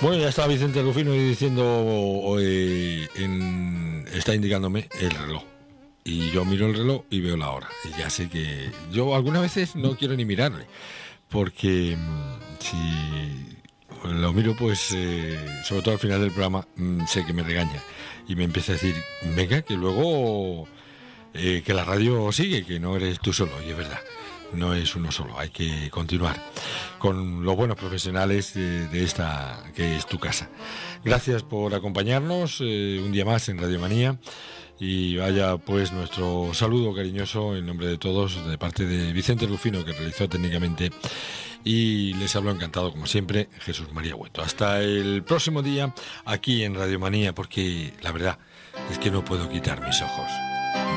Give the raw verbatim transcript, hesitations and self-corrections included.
Bueno, ya está Vicente Rufino diciendo, eh, en, está indicándome el reloj. Y yo miro el reloj y veo la hora. Y ya sé que yo algunas veces no quiero ni mirarle. Porque si lo miro, pues, eh, sobre todo al final del programa, sé que me regaña. Y me empieza a decir, venga, que luego, eh, que la radio sigue, que no eres tú solo. Y es verdad. No es uno solo, hay que continuar con los buenos profesionales de, de esta que es tu casa. Gracias por acompañarnos eh, un día más en Radio Manía, y vaya pues nuestro saludo cariñoso en nombre de todos, de parte de Vicente Rufino, que realizó técnicamente, y les hablo encantado como siempre, Jesús María Hueto. Hasta el próximo día aquí en Radio Manía, porque la verdad es que no puedo quitar mis ojos.